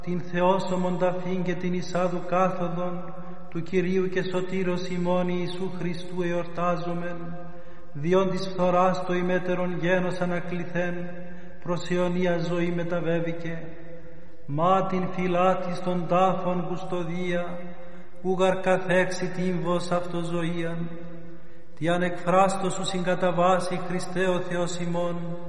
την Θεόσωμον ταφήν και την εισάδου κάθοδον του Κυρίου και Σωτήρος ημών Ιησού Χριστού εορτάζομεν, διόν της φθοράς το ημέτερον γένος ανακληθέν, προς αιωνία ζωή μεταβέβηκε. Μα την φυλάτης των τάφων κουστοδία, ούγαρ καθέξει τύμβος αυτοζωίαν, τι ανεκφράστο σου συγκαταβάσει Χριστέ ο Θεός ημών,